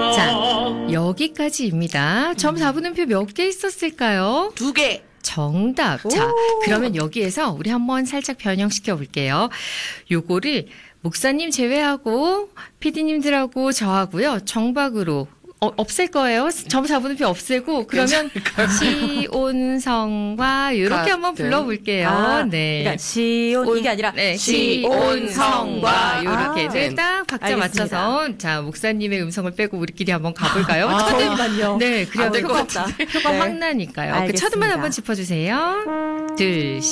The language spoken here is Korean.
자, 여기까지입니다. 점 4분음표 몇 개 있었을까요? 2개. 정답. 자, 그러면 여기에서 우리 한번 살짝 변형시켜 볼게요. 요거를 목사님 제외하고 PD님들하고 저하고요. 정박으로 없앨 거예요. 점 4분음표 없애고 그러면 시온성과 이렇게 한번 불러볼게요. 네. 그러니까 시온 이게 아니라 네, 시온성과 이렇게 딱 박자 알겠습니다. 맞춰서 자 목사님의 음성을 빼고 우리끼리 한번 가볼까요? 잠깐만요. 네, 그래야 될 것 같다. 효과 확 나니까요. 그 알겠습니다. 차드만 한번 짚어주세요. 둘,